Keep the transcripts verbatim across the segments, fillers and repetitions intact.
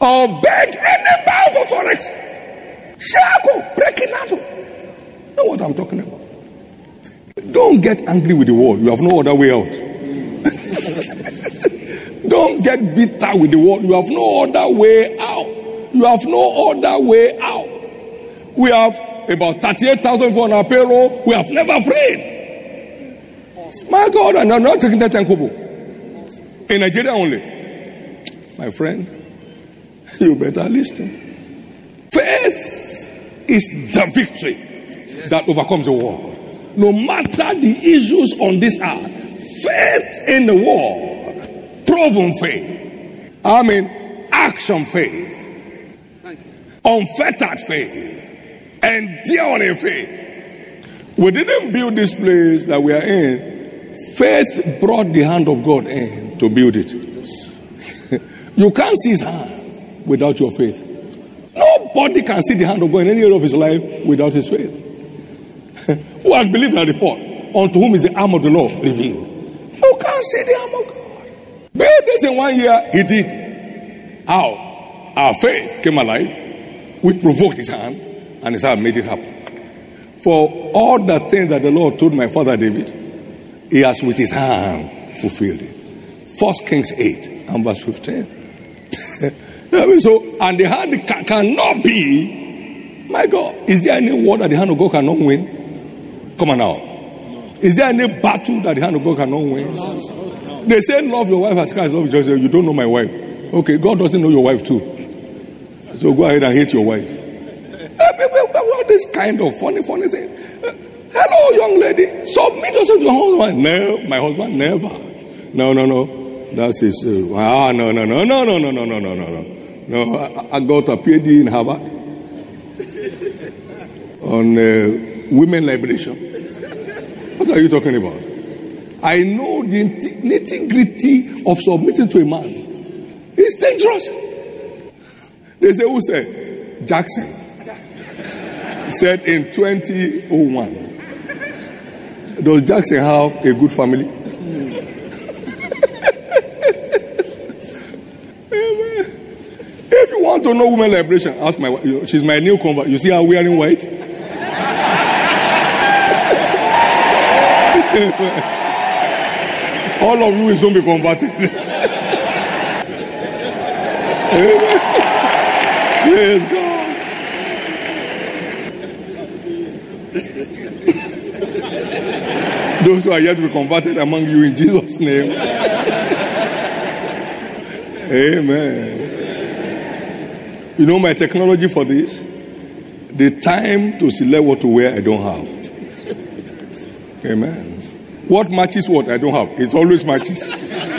or beg any bank for forex. Shago, break it out. Know what I'm talking about? Don't get angry with the world. You have no other way out. Don't get bitter with the world. You have no other way out. You have no other way out. We have about thirty-eight thousand people on our payroll. We have never prayed. My God, and I'm not taking that Kubo. In Nigeria only. My friend, you better listen. Faith is the victory that overcomes the world. No matter the issues on this earth, faith in the world, proven faith. I mean, action faith, unfettered faith, enduring faith. We didn't build this place that we are in. Faith brought the hand of God in to build it. You can't see his hand without your faith. Nobody can see the hand of God in any area of his life without his faith. Who has believed that report? Unto whom is the arm of the Lord revealed? You can't see the arm of God. Build this in one year, he did. How? Our faith came alive. We provoked his hand, and his hand made it happen. For all the things that the Lord told my father David, he has with his hand fulfilled it. First Kings eight and verse fifteen. So, and the hand ca- cannot be, my God, is there any war that the hand of God cannot win? Come on now. Is there any battle that the hand of God cannot win? They say love your wife as Christ loves you. You don't know my wife. Okay, God doesn't know your wife too. So go ahead and hate your wife. All this kind of funny, funny thing. Hello, young lady. Submit yourself to your husband. No, my husband never. No, no, no. That's his. Uh, ah, no, no, no, no, no, no, no, no, no, no. No, I, I got a P H D in Harvard on uh, women liberation. What are you talking about? I know the nitty-gritty of submitting to a man. It's dangerous. They say, who said? Jackson said in twenty oh one. Does Jackson have a good family? If you want to know women liberation, ask my wife. She's my new convert. You see her wearing white? All of you will soon be converted. Praise God. Those who are yet to be converted among you in Jesus' name. Amen. You know my technology for this? The time to select what to wear, I don't have. Amen. What matches what? I don't have. It always matches.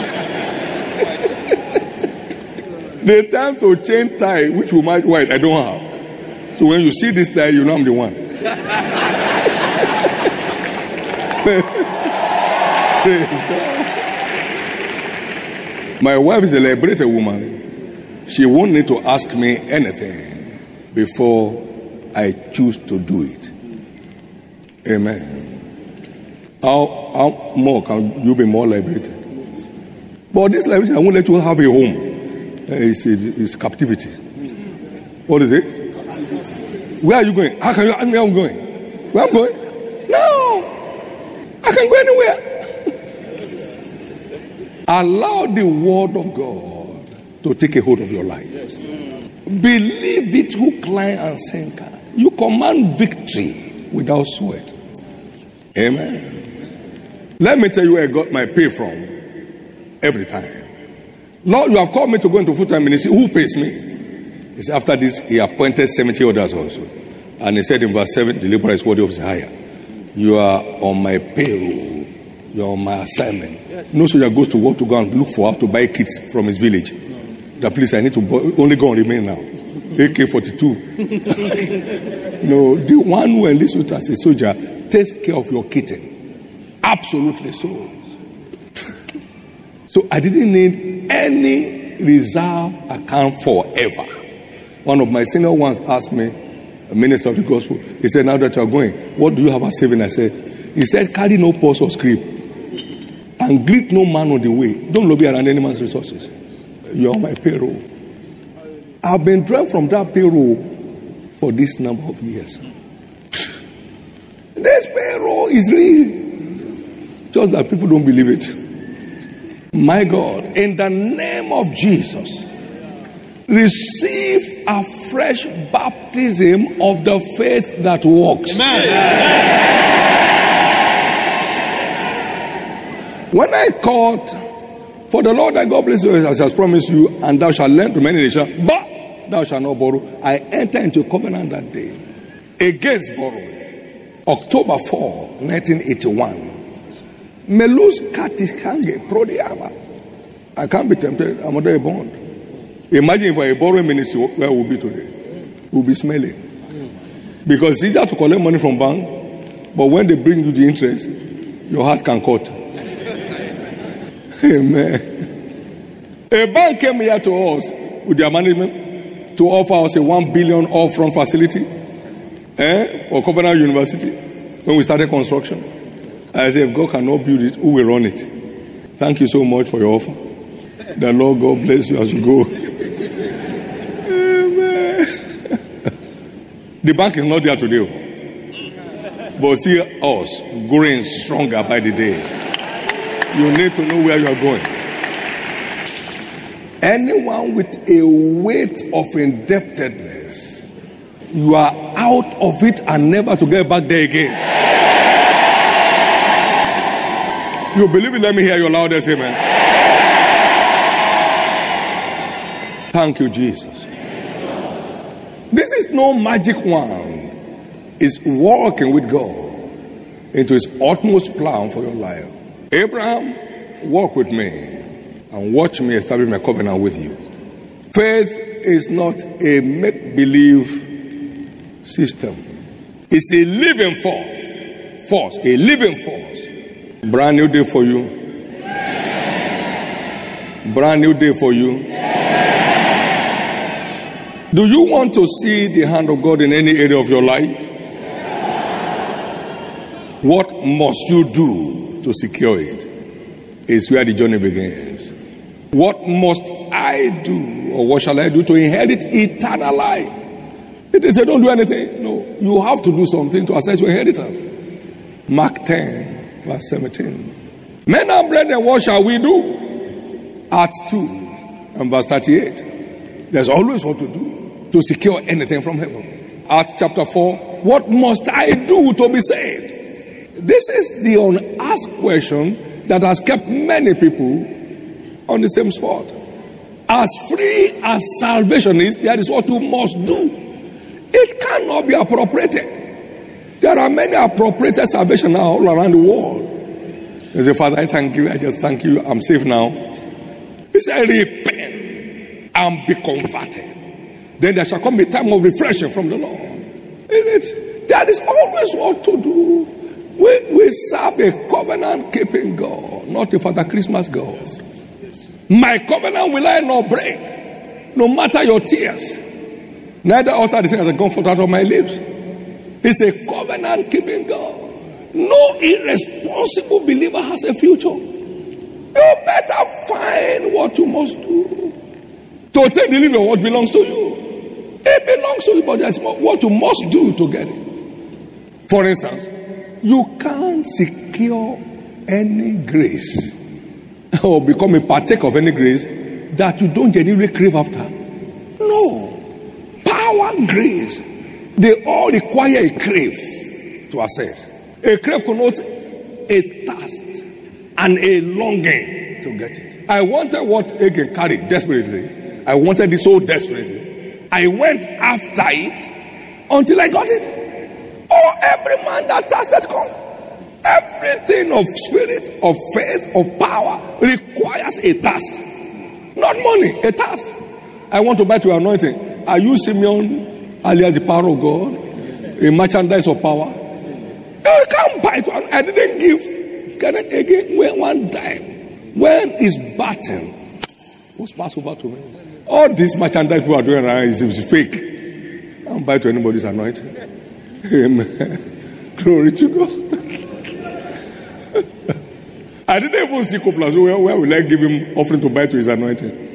The time to change tie, which will match white, I don't have. So when you see this tie, you know I'm the one. My wife is a liberated woman. She won't need to ask me anything before I choose to do it. Amen. How, how more can you be more liberated? But this liberation, I won't let you have a home. It's, it's captivity. What is it? Captivity. Where are you going? How can you ask me where I'm going? Where I'm going? No. I can go anywhere. Allow the word of God to take a hold of your life. Yes. Believe it, hook, line, and sinker. You command victory without sweat. Amen. Let me tell you where I got my pay from every time. Lord, you have called me to go into full-time ministry. Who pays me? He said, after this, he appointed seventy others also. And he said in verse seven, the laborer is worthy of his hire. You are on my payroll. You are on my assignment. Yes. No soldier goes to work to go and look for how to buy kits from his village. No. The police, I need to buy, only go and remain now. A K forty-two. No, the one who enlists you as a soldier takes care of your kitchen. Absolutely so. So I didn't need any reserve account forever. One of my senior ones asked me, a minister of the gospel, he said, now that you are going, what do you have as saving? I said, he said, carry no purse or script and greet no man on the way. Don't lobby around any man's resources. You are on my payroll. I've been drawing from that payroll for this number of years. This payroll is real. Just that people don't believe it. My God, in the name of Jesus, receive a fresh baptism of the faith that works. Amen. When I called, for the Lord thy God bless you as has promised you, and thou shalt lend to many nations, but thou shalt not borrow. I entered into a covenant that day against borrowing. October fourth, nineteen eighty-one. Melus katishange prodiama. I can't be tempted. I'm under a bond. Imagine if I borrow ministry, where we'll be today. We'll be smelling. Because it's easier to collect money from bank, but when they bring you the interest, your heart can cut. Amen. A bank came here to us with their management to offer us a one billion upfront facility eh, for Covenant University when we started construction. I said, if God cannot build it, who will run it? Thank you so much for your offer. The Lord God bless you as you go. Amen. The bank is not there today, but see us growing stronger by the day. You need to know where you are going. Anyone with a weight of indebtedness, you are out of it and never to get back there again. You believe it? Let me hear your loudest amen. Thank you, Jesus. This is no magic wand. It's walking with God into his utmost plan for your life. Abraham, walk with me and watch me establish my covenant with you. Faith is not a make-believe system. It's a living force. Force, a living force. Brand new day for you. Brand new day for you. Do you want to see the hand of God in any area of your life? What must you do to secure it? Is where the journey begins. What must I do, or what shall I do to inherit eternal life? They say don't do anything. No, you have to do something to access your inheritance. Mark ten, verse seventeen. Men and brethren, what shall we do? Acts two and verse thirty-eight. There's always what to do to secure anything from heaven. Acts chapter four. What must I do to be saved? This is the unasked question that has kept many people on the same spot. As free as salvation is, there is what you must do. It cannot be appropriated. There are many appropriated salvation now all around the world. They say, Father, I thank you. I just thank you. I'm safe now. He said, repent and be converted. Then there shall come a time of refreshing from the Lord. Is it? There is always what to do. We, we serve a covenant-keeping God, not a Father Christmas God. My covenant will I not break, no matter your tears. Neither alter the thing that has gone forth out of my lips. He's a covenant-keeping God. No irresponsible believer has a future. You better find what you must do to take delivery of what belongs to you. It belongs to you, but there's what you must do to get it. For instance, you can't secure any grace or become a partaker of any grace that you don't genuinely crave after. No. Power, grace, they all require a crave to access. A crave connotes a thirst and a longing to get it. I wanted what Achan carried desperately. I wanted it so desperately. I went after it until I got it. Oh, every man that thirsted come. Everything of spirit, of faith, of power requires a thirst. Not money, a thirst. I want to buy to your anointing. Are you Simeon, alias the power of God? A merchandise of power? You can't buy to. I didn't give. Can I again? When one time, when is batten was passed over to me. All this merchandise people are doing around is, is fake. I don't buy to anybody's anointing. Amen. Glory to God. I didn't even see Copeland. So where, where will I give him offering to buy to his anointing?